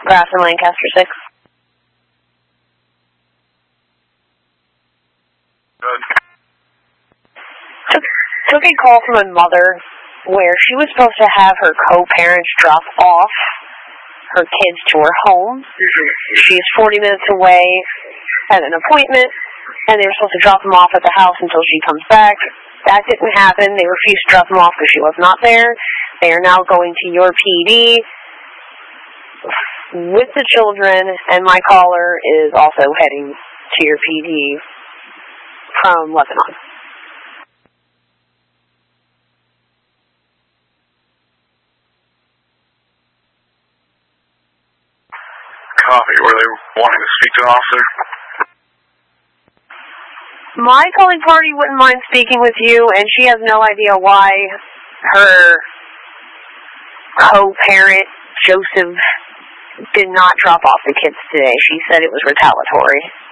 Grafton, Lancaster 6. Good. Took a call from a mother where she was supposed to have her co-parents drop off her kids to her home. She's 40 minutes away at an appointment, and they were supposed to drop them off at the house until she comes back. That didn't happen. They refused to drop them off because she was not there. They are now going to your PD with the children, and my caller is also heading to your PD from Lebanon. Copy. Were they wanting to speak to an officer? My calling party wouldn't mind speaking with you, and she has no idea why her co-parent, Joseph, did not drop off the kids today. She said it was retaliatory.